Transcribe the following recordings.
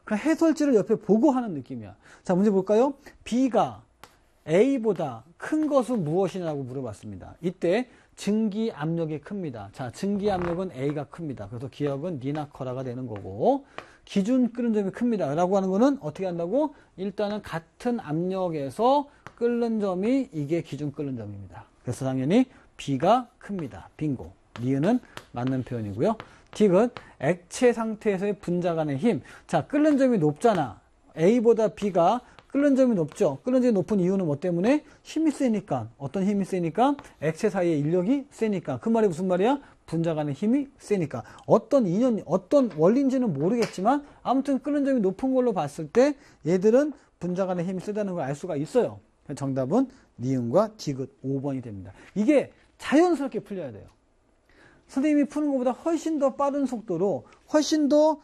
그냥 해설지를 옆에 보고 하는 느낌이야. 자, 문제 볼까요? B가 A보다 큰 것은 무엇이냐고 물어봤습니다. 이때 증기 압력이 큽니다. 자, 증기 압력은 A가 큽니다. 그래서 기억은 니나 커라가 되는 거고, 기준 끓는 점이 큽니다. 라고 하는 거는 어떻게 한다고? 일단은 같은 압력에서 끓는 점이 이게 기준 끓는 점입니다. 그래서 당연히 B가 큽니다. 빙고. 니은은 맞는 표현이고요. 디귿, 액체 상태에서의 분자 간의 힘. 자, 끓는 점이 높잖아. A보다 B가 끓는 점이 높죠. 끓는 점이 높은 이유는 뭐 때문에? 힘이 세니까. 어떤 힘이 세니까? 액체 사이의 인력이 세니까. 그 말이 무슨 말이야? 분자 간의 힘이 세니까. 어떤 원리인지는 모르겠지만 아무튼 끓는 점이 높은 걸로 봤을 때 얘들은 분자 간의 힘이 세다는 걸 알 수가 있어요. 정답은 니은과 디귿 5번이 됩니다. 이게 자연스럽게 풀려야 돼요. 선생님이 푸는 것보다 훨씬 더 빠른 속도로 훨씬 더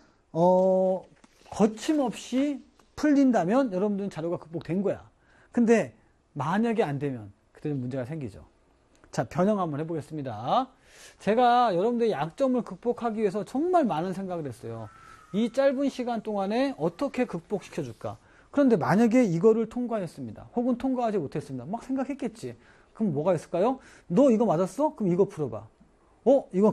거침없이 풀린다면 여러분들은 자료가 극복된 거야. 근데 만약에 안 되면 그때는 문제가 생기죠. 자, 변형 한번 해보겠습니다. 제가 여러분들의 약점을 극복하기 위해서 정말 많은 생각을 했어요. 이 짧은 시간 동안에 어떻게 극복시켜줄까? 그런데 만약에 이거를 통과했습니다. 혹은 통과하지 못했습니다. 막 생각했겠지. 그럼 뭐가 있을까요? 너 이거 맞았어? 그럼 이거 풀어봐. 이건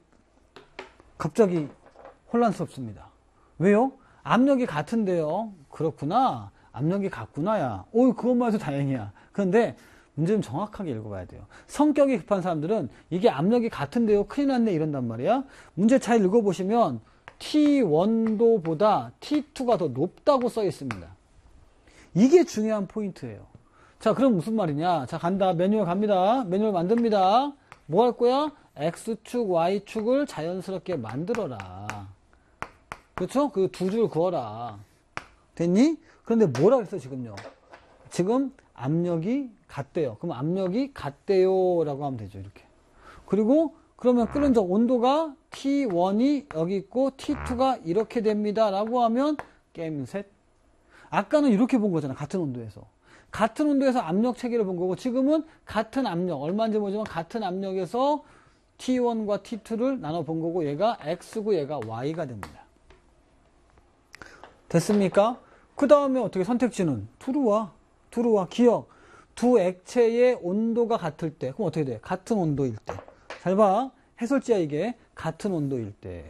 갑자기 혼란스럽습니다. 왜요? 압력이 같은데요. 그렇구나. 압력이 같구나야. 그것만 해도 다행이야. 그런데 문제 좀 정확하게 읽어봐야 돼요. 성격이 급한 사람들은 이게 압력이 같은데요. 큰일 났네 이런단 말이야. 문제 잘 읽어보시면 T1도보다 T2가 더 높다고 써 있습니다. 이게 중요한 포인트예요. 자, 그럼 무슨 말이냐? 자, 간다. 매뉴얼 갑니다. 매뉴얼 만듭니다. 뭐 할 거야? X축, Y축을 자연스럽게 만들어라. 그렇죠? 그 두 줄 그어라. 됐니? 그런데 뭐라 그랬어 지금요? 지금 압력이 같대요. 그럼 압력이 같대요 라고 하면 되죠. 이렇게. 그리고 그러면 끓는 점 온도가 T1이 여기 있고 T2가 이렇게 됩니다 라고 하면 게임 셋. 아까는 이렇게 본 거잖아. 같은 온도에서. 같은 온도에서 압력 체계를 본 거고 지금은 같은 압력, 얼마인지 모르지만 같은 압력에서 T1과 T2를 나눠 본 거고 얘가 X고 얘가 Y가 됩니다. 됐습니까? 그 다음에 어떻게 선택지는 들어와 기억. 두 액체의 온도가 같을 때 그럼 어떻게 돼? 같은 온도일 때. 잘 봐. 해설지야 이게. 같은 온도일 때.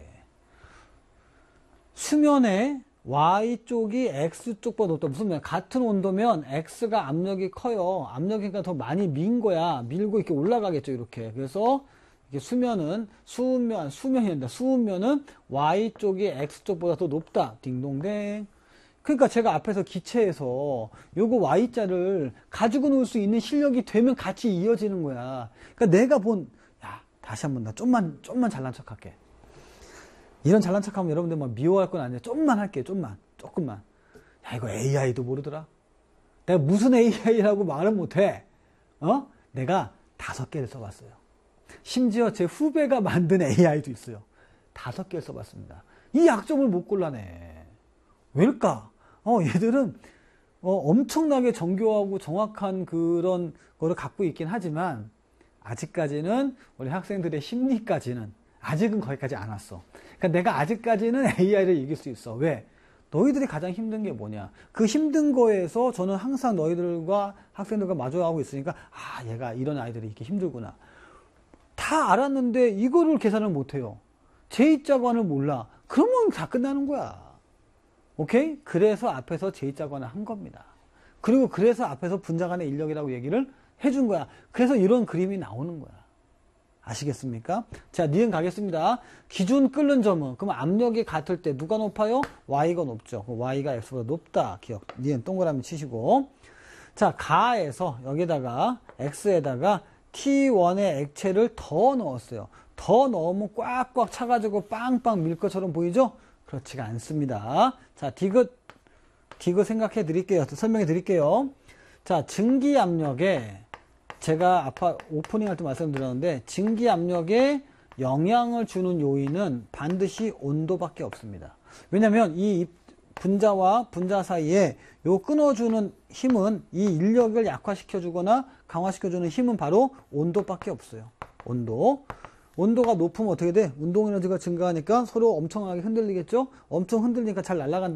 수면에 Y쪽이 X쪽보다 높다. 무슨 말이야? 같은 온도면 X가 압력이 커요. 압력이니까 더 많이 민 거야. 밀고 이렇게 올라가겠죠. 이렇게. 그래서 이게 수면은 Y쪽이 X쪽보다 더 높다. 딩동댕. 그러니까 제가 앞에서 기체에서 요거 Y자를 가지고 놀 수 있는 실력이 되면 같이 이어지는 거야. 그러니까 내가 다시 한번 나 좀만 잘난 척 할게. 이런 잘난 척 하면 여러분들 막 미워할 건 아니야. 조금만 할게. 조금만. 야, 이거 AI도 모르더라. 내가 무슨 AI라고 말을 못해. 내가 5개를 써봤어요. 심지어 제 후배가 만든 AI도 있어요. 5개를 써봤습니다. 이 약점을 못 골라내. 왜일까? 얘들은 엄청나게 정교하고 정확한 그런 거를 갖고 있긴 하지만 아직까지는 우리 학생들의 심리까지는 아직은 거기까지 안 왔어. 그러니까 내가 아직까지는 AI를 이길 수 있어. 왜? 너희들이 가장 힘든 게 뭐냐? 그 힘든 거에서 저는 항상 너희들과 학생들과 마주하고 있으니까 얘가 이런 아이들이 이렇게 힘들구나. 다 알았는데 이거를 계산을 못해요. 제2자관을 몰라. 그러면 다 끝나는 거야. 오케이? 그래서 앞에서 제2자관을 한 겁니다. 그리고 그래서 앞에서 분자간의 인력이라고 얘기를 해준 거야. 그래서 이런 그림이 나오는 거야. 아시겠습니까? 자, 니은 가겠습니다. 기준 끓는 점은 그럼 압력이 같을 때 누가 높아요? Y가 높죠. Y가 X보다 높다. 기억. 니은 동그라미 치시고. 자, 가에서 여기다가 X에다가 T1의 액체를 더 넣었어요. 더 넣으면 꽉꽉 차가지고 빵빵 밀 것처럼 보이죠? 그렇지가 않습니다. 자, 디귿 생각해 드릴게요. 설명해 드릴게요. 자, 증기 압력에 제가 아까 오프닝 할 때 말씀드렸는데 증기 압력에 영향을 주는 요인은 반드시 온도밖에 없습니다. 왜냐면 이 분자와 분자 사이에 요 끊어주는 힘은 이 인력을 약화시켜주거나 강화시켜주는 힘은 바로 온도밖에 없어요. 온도가 높으면 어떻게 돼? 운동 에너지가 증가하니까 서로 엄청나게 흔들리겠죠? 엄청 흔들리니까 잘 날아간다.